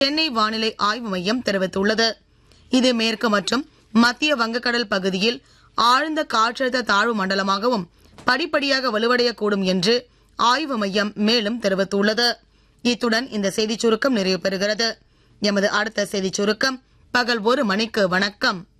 சென்னை வானிலை ஆய்வு மையம் தெரிவித்துள்ளது. இது மேற்கு மற்றும் மத்திய வங்கக்கடல் பகுதியில் ஆழ்ந்த காற்றழுத்த தாழ்வு மண்டலமாகவும் படிப்படியாக வலுவடையக்கூடும் என்று ஆய்வு மையம் மேலும் தெரிவித்துள்ளது. இத்துடன் இந்த செய்திச் சுருக்கம் நிறைவு பெறுகிறது. எமது அடுத்த செய்திச் சுருக்கம் பகல் 1 மணிக்கு. வணக்கம்.